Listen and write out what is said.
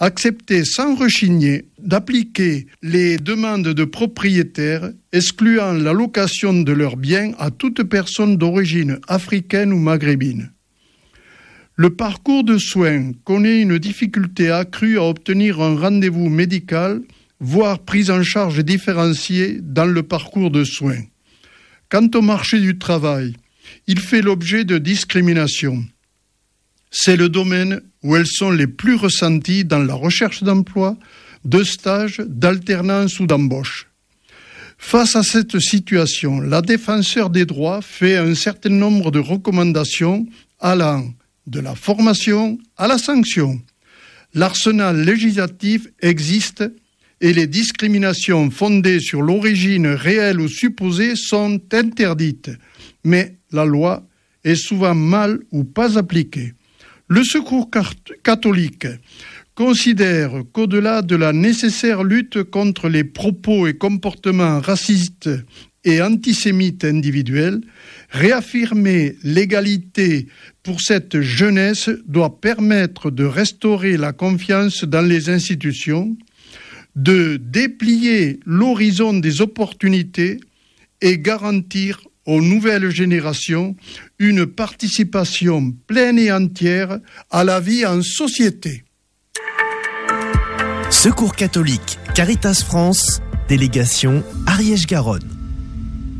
accepté sans rechigner d'appliquer les demandes de propriétaires excluant la location de leurs biens à toute personne d'origine africaine ou maghrébine. Le parcours de soins connaît une difficulté accrue à obtenir un rendez-vous médical, voire prise en charge différenciée dans le parcours de soins. Quant au marché du travail, il fait l'objet de discriminations. C'est le domaine où elles sont les plus ressenties dans la recherche d'emploi, de stage, d'alternance ou d'embauche. Face à cette situation, la Défenseure des droits fait un certain nombre de recommandations allant de la formation à la sanction. L'arsenal législatif existe et les discriminations fondées sur l'origine réelle ou supposée sont interdites. Mais la loi est souvent mal ou pas appliquée. Le Secours catholique considère qu'au-delà de la nécessaire lutte contre les propos et comportements racistes et antisémites individuels, réaffirmer l'égalité pour cette jeunesse doit permettre de restaurer la confiance dans les institutions, de déplier l'horizon des opportunités et garantir aux nouvelles générations une participation pleine et entière à la vie en société. Secours catholique, Caritas France, délégation Ariège-Garonne.